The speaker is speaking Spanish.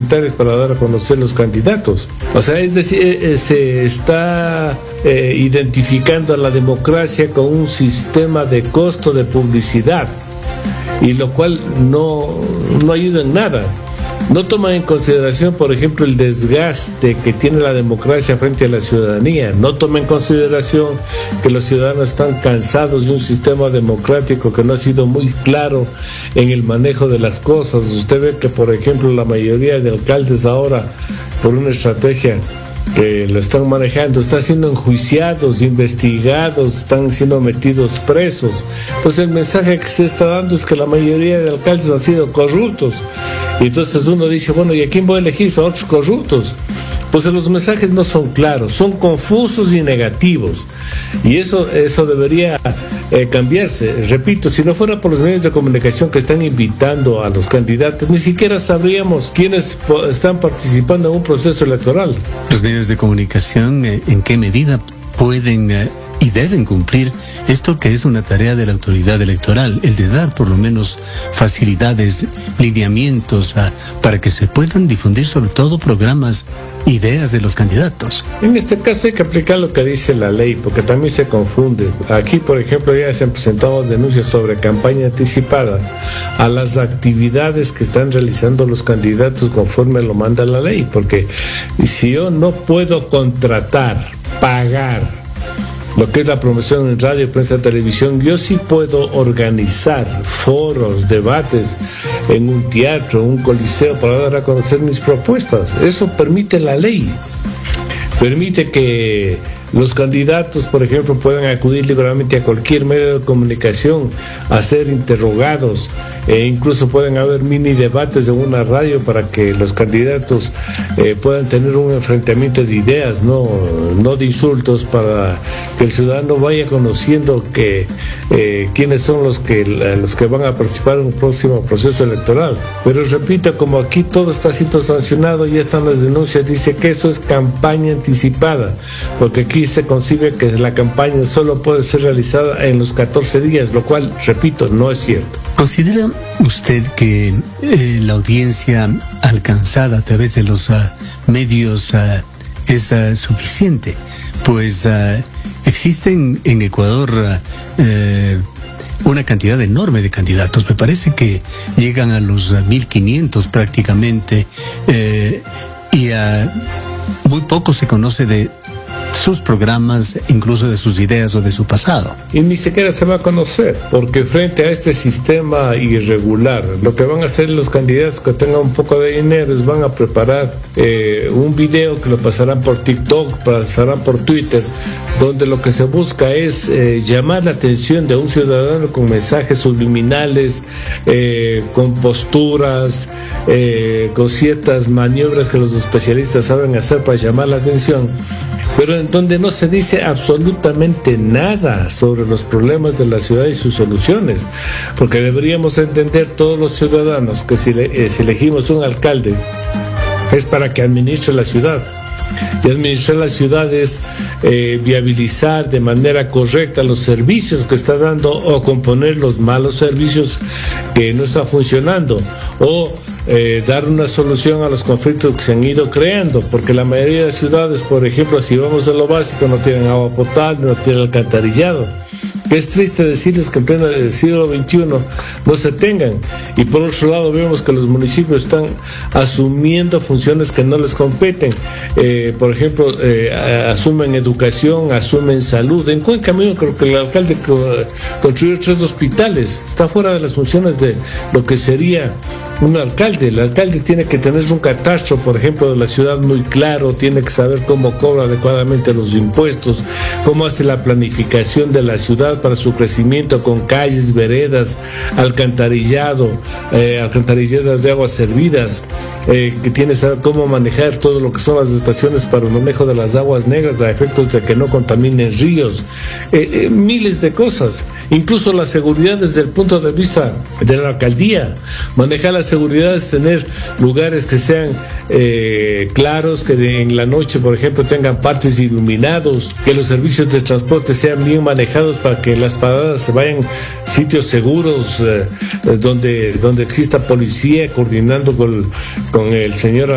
publicitarias para dar a conocer los candidatos. O sea, es decir, se está identificando a la democracia con un sistema de costo de publicidad, y lo cual no ayuda en nada. No toma en consideración, por ejemplo, el desgaste que tiene la democracia frente a la ciudadanía. No toma en consideración que los ciudadanos están cansados de un sistema democrático que no ha sido muy claro en el manejo de las cosas. Usted ve que, por ejemplo, la mayoría de alcaldes ahora, por una estrategia que lo están manejando, están siendo enjuiciados, investigados, están siendo metidos presos. Entonces el mensaje que se está dando es que la mayoría de alcaldes han sido corruptos. Y entonces uno dice, bueno, ¿y a quién voy a elegir? ¿A otros corruptos? Pues los mensajes no son claros, son confusos y negativos. Y eso debería cambiarse. Repito, si no fuera por los medios de comunicación que están invitando a los candidatos, ni siquiera sabríamos quiénes están participando en un proceso electoral. Los medios de comunicación, ¿en qué medida pueden y deben cumplir esto que es una tarea de la autoridad electoral, el de dar por lo menos facilidades, lineamientos para que se puedan difundir sobre todo programas, ideas de los candidatos? En este caso hay que aplicar lo que dice la ley, porque también se confunde. Aquí, por ejemplo, ya se han presentado denuncias sobre campaña anticipada a las actividades que están realizando los candidatos conforme lo manda la ley, porque si yo no puedo contratar, pagar lo que es la promoción en radio, prensa, televisión, yo sí puedo organizar foros, debates en un teatro, un coliseo, para dar a conocer mis propuestas. Eso permite la ley. Permite que los candidatos, por ejemplo, puedan acudir libremente a cualquier medio de comunicación a ser interrogados, e incluso pueden haber mini debates en una radio para que los candidatos puedan tener un enfrentamiento de ideas, no de insultos, para que el ciudadano vaya conociendo quiénes son los que van a participar en un próximo proceso electoral. Pero repito, como aquí todo está siendo sancionado, ya están las denuncias, dice que eso es campaña anticipada, porque aquí se concibe que la campaña solo puede ser realizada en los 14 días, lo cual, repito, no es cierto. ¿Considera usted que la audiencia alcanzada a través de los medios es suficiente? Pues existen en Ecuador una cantidad enorme de candidatos. Me parece que llegan a los 1.500 prácticamente, y muy poco se conoce de sus programas, incluso de sus ideas o de su pasado. Y ni siquiera se va a conocer, porque frente a este sistema irregular, lo que van a hacer los candidatos que tengan un poco de dinero es van a preparar un video que lo pasarán por TikTok, pasarán por Twitter, donde lo que se busca es llamar la atención de un ciudadano con mensajes subliminales, con posturas, con ciertas maniobras que los especialistas saben hacer para llamar la atención, pero en donde no se dice absolutamente nada sobre los problemas de la ciudad y sus soluciones, porque deberíamos entender todos los ciudadanos que si elegimos un alcalde es para que administre la ciudad. Y administrar la ciudad es viabilizar de manera correcta los servicios que está dando, o componer los malos servicios que no están funcionando, o dar una solución a los conflictos que se han ido creando, porque la mayoría de ciudades, por ejemplo, si vamos a lo básico, no tienen agua potable, no tienen alcantarillado. Es triste decirles que en pleno siglo XXI no se tengan. Y por otro lado vemos que los municipios están asumiendo funciones que no les competen. Por ejemplo, asumen educación, asumen salud. En Cuenca mismo creo que el alcalde construyó 3 hospitales. Está fuera de las funciones de lo que sería un alcalde. El alcalde tiene que tener un catastro, por ejemplo, de la ciudad muy claro, tiene que saber cómo cobra adecuadamente los impuestos, cómo hace la planificación de la ciudad para su crecimiento, con calles, veredas, alcantarillado, alcantarilladas de aguas servidas, que tiene que saber cómo manejar todo lo que son las estaciones para el manejo de las aguas negras a efectos de que no contaminen ríos, miles de cosas, incluso la seguridad desde el punto de vista de la alcaldía. Manejar la seguridad es tener lugares que sean claros, que en la noche, por ejemplo, tengan partes iluminados, que los servicios de transporte sean bien manejados para que las paradas se vayan a sitios seguros, donde exista policía coordinando con el señor